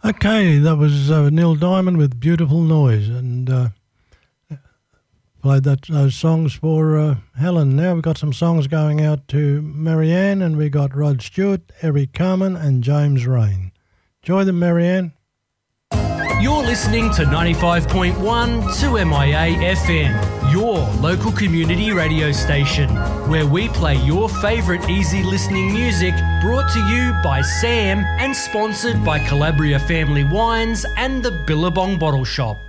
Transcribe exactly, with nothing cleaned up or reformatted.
Okay, that was uh, Neil Diamond with Beautiful Noise, and uh, played that those songs for uh, Helen. Now we've got some songs going out to Marianne, and we got Rod Stewart, Eric Carmen, and James Rain. Enjoy them, Marianne. You're listening to ninety-five point one two M I A F M, your local community radio station, where we play your favourite easy listening music, brought to you by Sam and sponsored by Calabria Family Wines and the Billabong Bottle Shop.